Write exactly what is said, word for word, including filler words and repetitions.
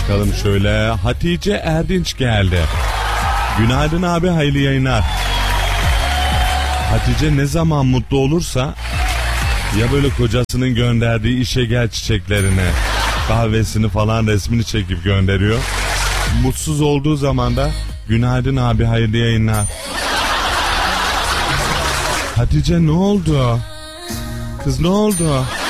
Bakalım şöyle, Hatice Erdinç geldi. Günaydın abi, hayırlı yayınlar. Hatice ne zaman mutlu olursa ya böyle kocasının gönderdiği işe gel çiçeklerini, kahvesini falan resmini çekip gönderiyor. Mutsuz olduğu zaman da günaydın abi, hayırlı yayınlar. Hatice ne oldu? Kız ne oldu?